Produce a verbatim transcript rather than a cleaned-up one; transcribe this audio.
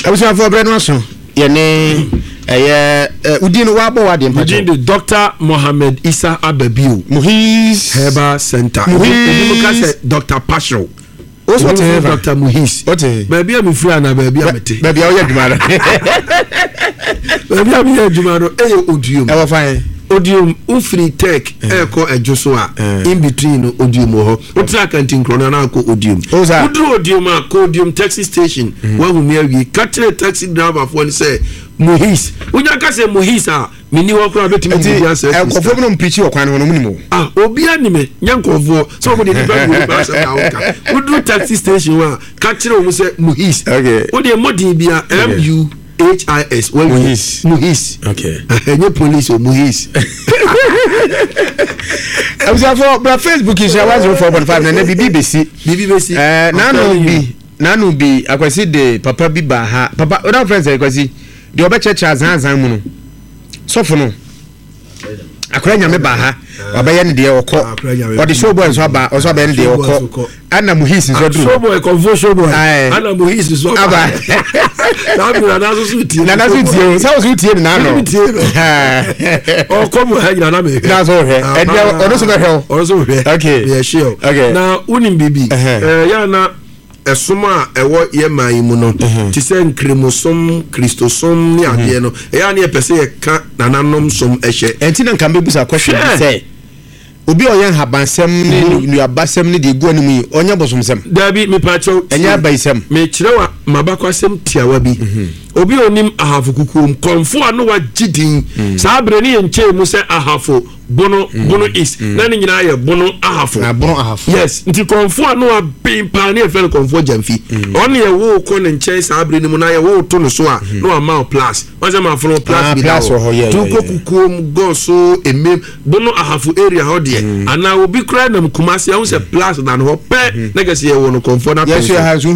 abusa for bread no so ye ne eh udin wa bo wa de mpacho udin Doctor Mohammed Isa Ababio Muhis Herbal Center Muhis Doctor Pasho whatever Doctor Muhis okay baby am free na baby am te baby o ye dwuma baby am ye dwuma no e odium e wo fine odium ufri tech e ko ejoso a in between odium ho utra canteen krona na ko odium udro odium a ko odium taxi station wa hu me awie catch taxi driver for say Muhis unya ka say Muhis a mini wo kura betimi bi answer e ko fo no mpichi wo kwan no mu ni mo ah obi anime nyankofo so mo de ni ba go ba say ka woka udro taxi station wa catch o mu say Muhis okay o de modin bia M U H I S well Muhis Muhis okay any police or Muhis I was for my Facebook is one oh four point five na B B C B B C eh na no bi na no bi akwasi de papa bi ba ha papa other friends akwasi de obe church azan azan mu no sofo no akora nyame ba ha obaye ne de okọ o de show boy so aba o so aba ne de okọ ana Muhis so dru show boy convo show boy ana Muhis so aba na bi na so suti na na suti so suti na no o ko mu ha ina na me na so he e de o do so be he o so he okay yeah sure okay na unim bibi eh ya na esuma ewo ye man mu no ti se nkremosom kristosom ni ade no e ya na ye pese ye ka nananom som ehye enti na nkan bebusa question say obi oyen habansem ni nu abasem ni de go ani mu onya bosomsem dabi me pacho enya baisem me kirewa mabakwasem tiawa bi obi onim ahafu kukum konfo anu wa gidin sa abre ni enche mu se ahafu bono bono is na ni nyina ye bono ahafu na bono ahafu yes nti konfo anu wa pimpa ni e fe konfo jamfi on ye wo ko ne nche sa abre ni mu na ye wo to no so a no ama plus wa se ma fo plus bi da tu ko kukum go so emem bono ahafu area ho de ana obi kra na Kumasi a wo se plus na no pe na gese ye wo no konfo na yes